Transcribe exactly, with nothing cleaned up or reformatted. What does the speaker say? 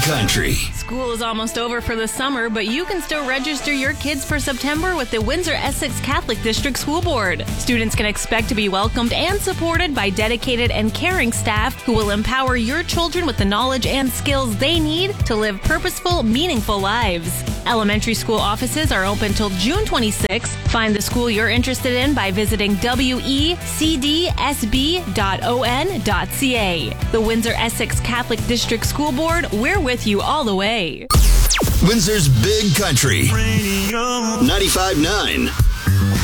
Country. School is almost over for the summer, but you can still register your kids for September with the Windsor-Essex Catholic District School Board. Students can expect to be welcomed and supported by dedicated and caring staff who will empower your children with the knowledge and skills they need to live purposeful, meaningful lives. Elementary school offices are open till June twenty-sixth. Find the school you're interested in by visiting w e c d s b dot o n dot c a. The Windsor-Essex Catholic District School Board, we're with you all the way. Windsor's Big Country. ninety-five point nine.